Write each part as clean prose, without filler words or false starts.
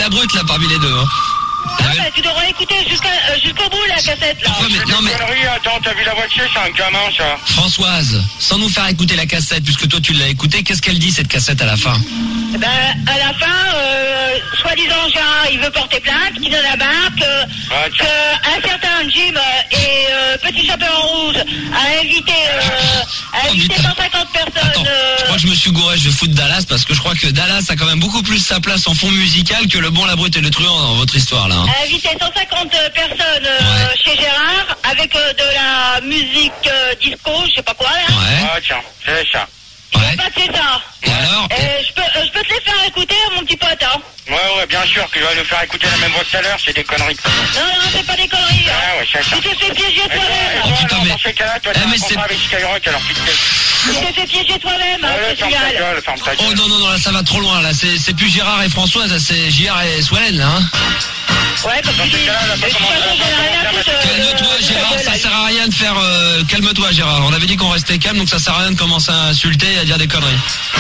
la brute là parmi les deux. Hein. Ah bah, tu devrais écouter jusqu'au bout la cassette là. Pourquoi, mais, non mais Attends, t'as vu la voiture, c'est un gamin ça. Françoise, sans nous faire écouter la cassette, puisque toi tu l'as écoutée, qu'est-ce qu'elle dit cette cassette à la fin? Eh ben, à la fin, soi-disant Gérard, il veut porter plainte, qu'il en a marre, qu'un certain Jim et Petit Chaperon Rouge a invité 150 personnes. Attends, je crois que je me suis gouré, je vais foutre Dallas, parce que je crois que Dallas a quand même beaucoup plus sa place en fond musical que le bon, la brute et le truand dans votre histoire là. Hein. A invité 150 personnes chez Gérard avec de la musique disco, je sais pas quoi là. Ouais. Ah tiens, c'est ça. Ils vont passer ça. Et alors Je peux te les faire écouter, mon petit pote, hein. Ouais, bien sûr, que je vais nous faire écouter la même voix que tout à l'heure, c'est des conneries. Non, c'est pas des conneries. Ah ouais, c'est ça. Tu t'es fait piéger toi-même. Oh, putain, mais- Dans ces cas-là, toi, t'as un mais c'est- contrat avec Skyrock, alors quitte. Tu t'es fait piéger toi-même, hein, Ouais, ce ferme ta signal. gueule, ferme ta Oh gueule. non, là ça va trop loin là, c'est plus Gérard et Françoise, là, c'est JR et Swellen là. Hein. Ouais, comme tu dis. cas-là, elle a De pas toute commencé façon, j'en ai rien à foutre. Calme-toi Gérard, ça sert à rien de faire... calme-toi Gérard, on avait dit qu'on restait calme, donc ça sert à rien de commencer à insulter et à dire des conneries.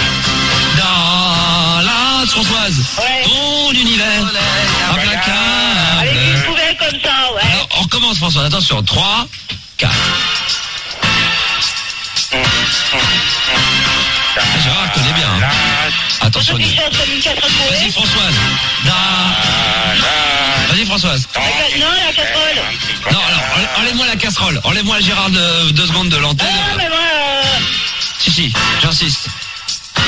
Dallas, Françoise, Ouais. ton univers, implacable. Avec une poubelle comme ça, ouais. Alors, on recommence Françoise, attention, 3, 4. Gérard connaît bien. Hein. Attention. Toi, tu chantes comme une casserole Vas-y bourrée. Françoise. Vas-y Françoise. Non, la casserole. Non, alors, enlève-moi la casserole. Enlève-moi Gérard de 2 secondes de l'antenne. Ah, mais moi, Si, j'insiste.